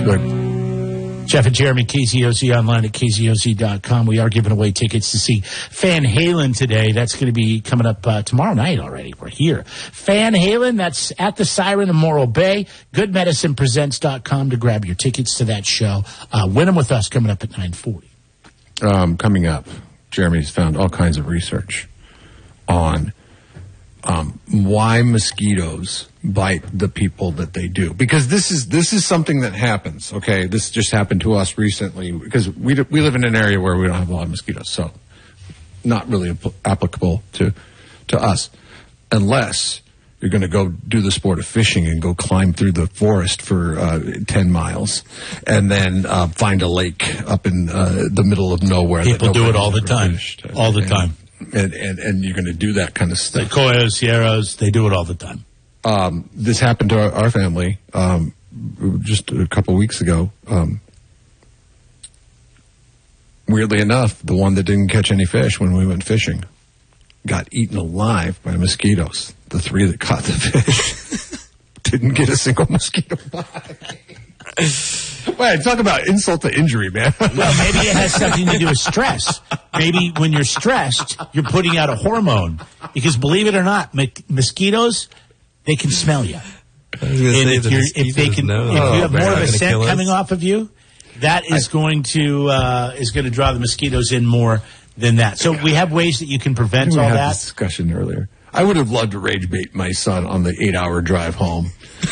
Good. Jeff and Jeremy, KZOZ, online at KZOZ.com. We are giving away tickets to see Van Halen today. That's going to be coming up tomorrow night already. We're here. Van Halen, that's at the Siren in Morro Bay. GoodMedicinePresents.com to grab your tickets to that show. Win them with us coming up at 9:40. Coming up, Jeremy's found all kinds of research on why mosquitoes bite the people that they do, because this is something that happens. Okay, this just happened to us recently because we live in an area where we don't have a lot of mosquitoes, so not really applicable to us, unless you're going to go do the sport of fishing and go climb through the forest for 10 miles and then find a lake up in the middle of nowhere. People do it all the time. All the time. And you're going to do that kind of stuff. The Coyos, Sierras, they do it all the time. This happened to our family just a couple of weeks ago. Weirdly enough, the one that didn't catch any fish when we went fishing got eaten alive by mosquitoes. The three that caught the fish didn't get a single mosquito bite. Wait, talk about insult to injury, man. Well, maybe it has something to do with stress. Maybe when you're stressed, you're putting out a hormone. Because believe it or not, mosquitoes, they can smell you. And if you have more of a scent coming off of you, that is going to draw the mosquitoes in more than that. So we have ways that you can prevent all that. We had this discussion earlier. I would have loved to rage bait my son on the 8-hour drive home.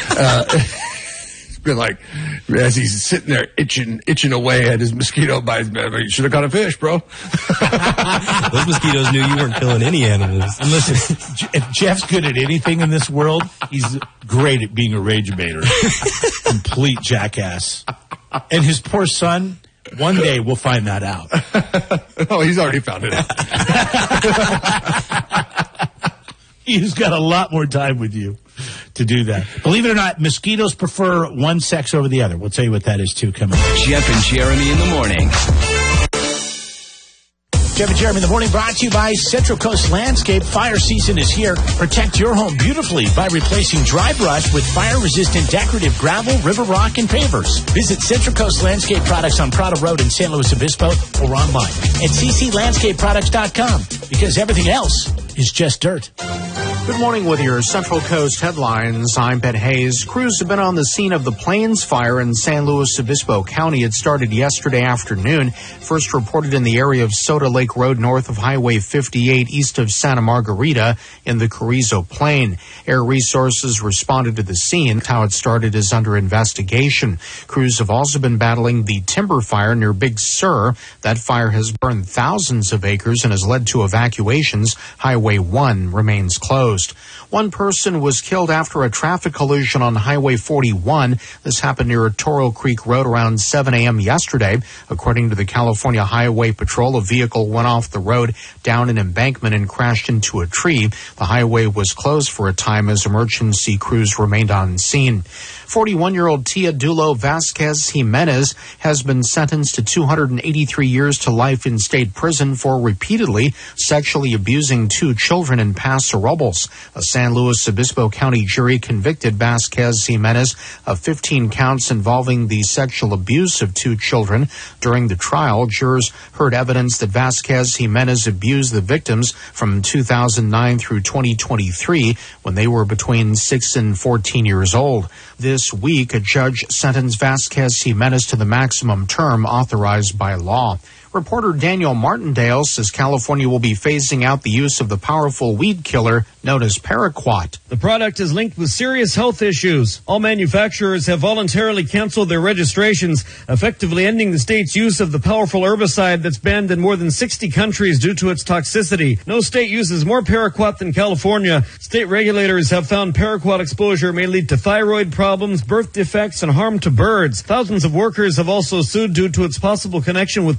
Been like, as he's sitting there itching away at his mosquito bites, man, you should have caught a fish, bro. Those mosquitoes knew you weren't killing any animals. And listen, if Jeff's good at anything in this world, he's great at being a rage baiter. Complete jackass. And his poor son, one day we'll find that out. Oh, he's already found it out. He's got a lot more time with you to do that. Believe it or not, mosquitoes prefer one sex over the other. We'll tell you what that is, too, coming up. Jeff and Jeremy in the morning. Jeff and Jeremy in the morning, brought to you by Central Coast Landscape. Fire season is here. Protect your home beautifully by replacing dry brush with fire-resistant decorative gravel, river rock, and pavers. Visit Central Coast Landscape Products on Prado Road in San Luis Obispo or online at cclandscapeproducts.com, because everything else is just dirt. Good morning with your Central Coast headlines. I'm Ben Hayes. Crews have been on the scene of the Plains fire in San Luis Obispo County. It started yesterday afternoon. First reported in the area of Soda Lake Road north of Highway 58 east of Santa Margarita in the Carrizo Plain. Air Resources responded to the scene. How it started is under investigation. Crews have also been battling the timber fire near Big Sur. That fire has burned thousands of acres and has led to evacuations. Highway 1 remains closed. One person was killed after a traffic collision on Highway 41. This happened near Toro Creek Road around 7 a.m. yesterday. According to the California Highway Patrol, a vehicle went off the road down an embankment and crashed into a tree. The highway was closed for a time as emergency crews remained on scene. 41-year-old Teodulo Vasquez Jimenez has been sentenced to 283 years to life in state prison for repeatedly sexually abusing 2 children in Paso Robles. A San Luis Obispo County jury convicted Vasquez Jimenez of 15 counts involving the sexual abuse of 2 children. During the trial, jurors heard evidence that Vasquez Jimenez abused the victims from 2009 through 2023 when they were between 6 and 14 years old. This week, a judge sentenced Vasquez Jimenez to the maximum term authorized by law. Reporter Daniel Martindale says California will be phasing out the use of the powerful weed killer known as Paraquat. The product is linked with serious health issues. All manufacturers have voluntarily canceled their registrations, effectively ending the state's use of the powerful herbicide that's banned in more than 60 countries due to its toxicity. No state uses more Paraquat than California. State regulators have found Paraquat exposure may lead to thyroid problems, birth defects, and harm to birds. Thousands of workers have also sued due to its possible connection with